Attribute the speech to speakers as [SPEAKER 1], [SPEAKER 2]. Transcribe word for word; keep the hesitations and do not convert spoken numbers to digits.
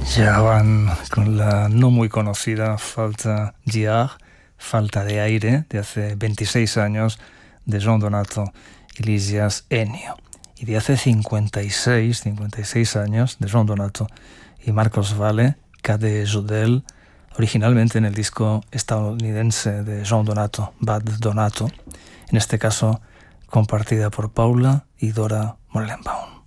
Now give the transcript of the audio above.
[SPEAKER 1] Ya van con la no muy conocida Falta di Air, Falta de Aire, de hace veintiséis años, de Joan Donato y Lisias Ennio. Y de hace cincuenta y seis, cincuenta y seis años, de Joan Donato y Marcos Valle, Cade Judel, originalmente en el disco estadounidense de Joan Donato, Bad Donato, en este caso compartida por Paula y Dora Morelenbaum.